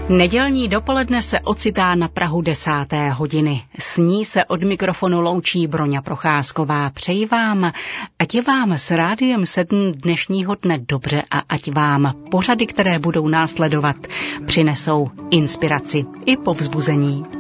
Nedělní dopoledne se ocitá na prahu 10. hodiny. S ní se od mikrofonu loučí Broňa Procházková. Přeji vám, ať je vám s Rádiem 7 dnešního dne dobře a ať vám pořady, které budou následovat, přinesou inspiraci i povzbuzení.